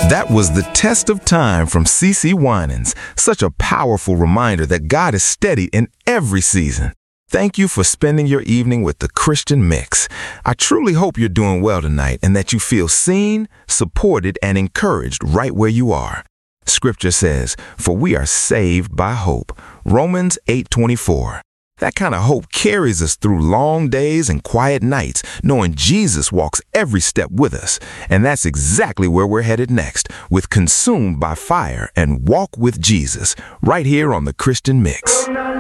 That was The Test of Time from CeCe Winans. Such a powerful reminder that God is steady in every season. Thank you for spending your evening with the Christian Mix. I truly hope you're doing well tonight and that you feel seen, supported, and encouraged right where you are. Scripture says, "For we are saved by hope." Romans 8:24. That kind of hope carries us through long days and quiet nights, knowing Jesus walks every step with us. And that's exactly where we're headed next, with Consumed by Fire and Walk with Jesus, right here on the Christian Mix.